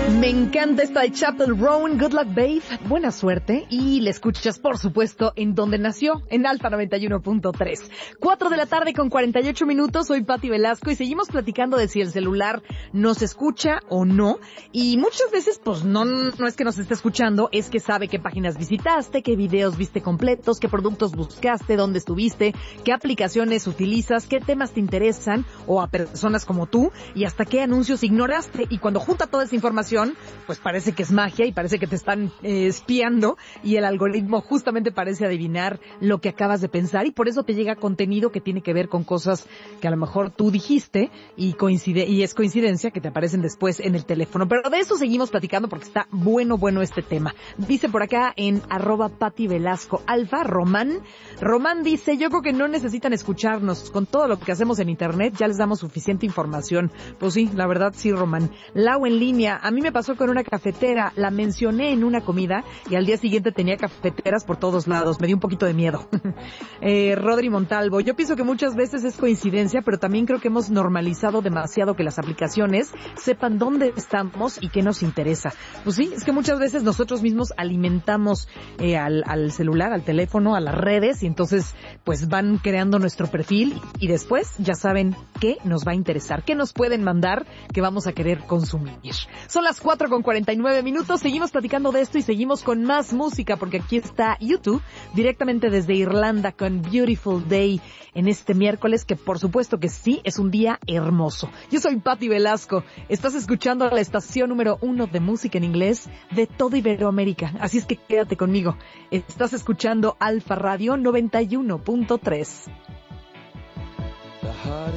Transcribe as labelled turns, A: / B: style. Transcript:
A: Me encanta esta de Chapel Roan, Good Luck Babe, buena suerte, y la escuchas por supuesto en donde nació, en Alfa 91.3. 4 de la tarde con 48 minutos, soy Pati Velasco y seguimos platicando de si el celular nos escucha o no, y muchas veces pues no es que nos esté escuchando, es que sabe qué páginas visitaste, qué videos viste completos, qué productos buscaste, dónde estuviste, qué aplicaciones utilizas, qué temas te interesan, o a personas como tú, y hasta qué anuncios ignoraste, y cuando junta toda esa información, pues parece que es magia y parece que te están espiando y el algoritmo justamente parece adivinar lo que acabas de pensar y por eso te llega contenido que tiene que ver con cosas que a lo mejor tú dijiste y es coincidencia que te aparecen después en el teléfono. Pero de eso seguimos platicando porque está bueno este tema. Dice por acá en @PatiVelascoAlfa, Román dice, yo creo que no necesitan escucharnos. Con todo lo que hacemos en internet ya les damos suficiente información. Pues sí, la verdad sí, Román. Lau en línea, a mí me pasó con una cafetera, la mencioné en una comida y al día siguiente tenía cafeteras por todos lados, me dio un poquito de miedo. Rodri Montalvo, yo pienso que muchas veces es coincidencia, pero también creo que hemos normalizado demasiado que las aplicaciones sepan dónde estamos y qué nos interesa. Pues sí, es que muchas veces nosotros mismos alimentamos al celular, al teléfono, a las redes y entonces pues van creando nuestro perfil y después ya saben qué nos va a interesar, qué nos pueden mandar que vamos a querer consumir. Son las 4 con 49 minutos, seguimos platicando de esto y seguimos con más música porque aquí está YouTube directamente desde Irlanda con Beautiful Day en este miércoles que por supuesto que sí, es un día hermoso. Yo soy Pati Velasco, estás escuchando a la estación número 1 de música en inglés de toda Iberoamérica, así es que quédate conmigo. Estás escuchando Alfa Radio 91.3.